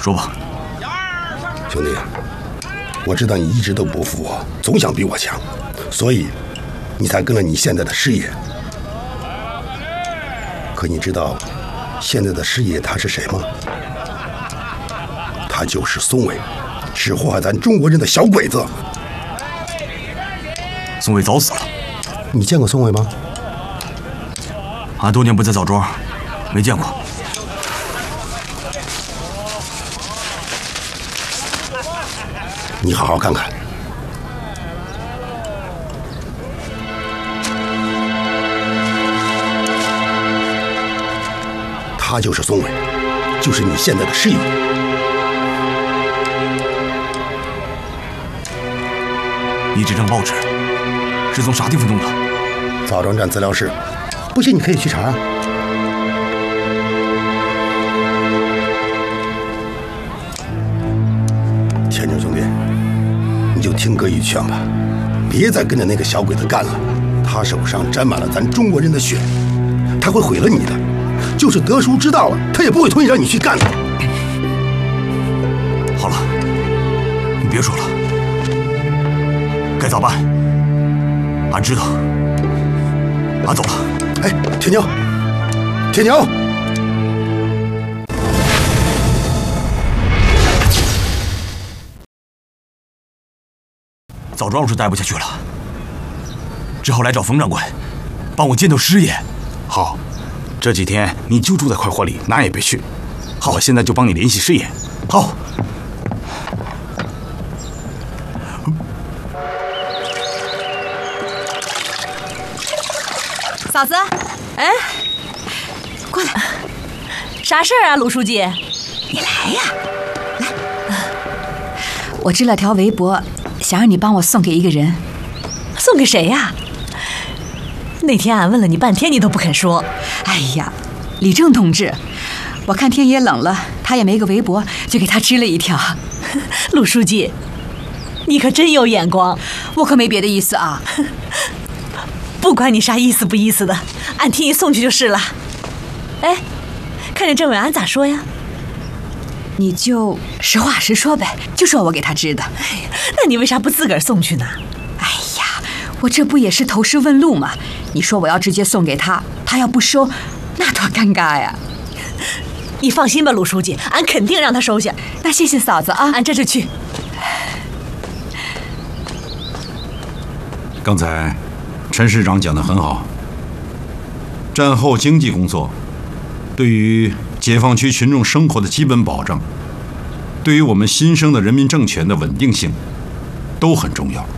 说吧。 兄弟，我知道你一直都不服我，总想比我强，所以你才跟了你现在的师爷。可你知道现在的师爷他是谁吗？他就是宋伟，是祸害咱中国人的小鬼子。 宋伟早死了。 你见过宋伟吗？ 俺多年不在枣庄，没见过。 你好好看看。他就是宋伟，就是你现在的师爷。 你这张报纸是从啥地方弄的？ 枣庄站资料室，不信你可以去查啊。天津兄弟，你就听哥一劝吧，别再跟着那个小鬼子干了。他手上沾满了咱中国人的血，他会毁了你的。就是德叔知道了，他也不会同意让你去干的。 好了，你别说了，该咋办？俺知道。俺走了。 哎，铁牛，铁牛！ 枣庄是待不下去了，只好来找冯掌柜，帮我见到师爷。 好。这几天你就住在快活里，哪也别去。好，我现在就帮你联系师爷。 好。 嫂子，哎，过来，啥事儿啊，鲁书记？ 你来呀，来。我织了条围脖，想让你帮我送给一个人。 送给谁呀？那天俺问了你半天，你都不肯说。 哎呀，李正同志，我看天也冷了，他也没个围脖，就给他织了一条。 鲁书记，你可真有眼光。 我可没别的意思啊。 不管你啥意思不意思的，俺替你送去就是了。哎，看见政委，俺咋说呀？ 你就实话实说呗，就说我给他织的。 哎呀，那你为啥不自个儿送去呢？ 哎呀，我这不也是投师问路吗？你说我要直接送给他，他要不收，那多尴尬呀！ 你放心吧，鲁书记，俺肯定让他收下。 那谢谢嫂子啊， 俺这就去。 刚才陈市长讲得很好，战后经济工作对于解放区群众生活的基本保障，对于我们新生的人民政权的稳定性都很重要。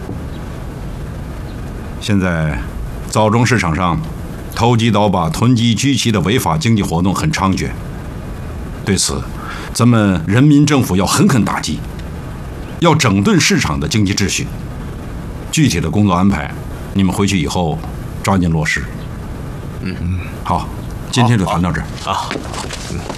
现在枣庄市场上投机倒把、囤积居奇的违法经济活动很猖獗，对此咱们人民政府要狠狠打击，要整顿市场的经济秩序。具体的工作安排你们回去以后抓紧落实。好，今天就谈到这儿。 好。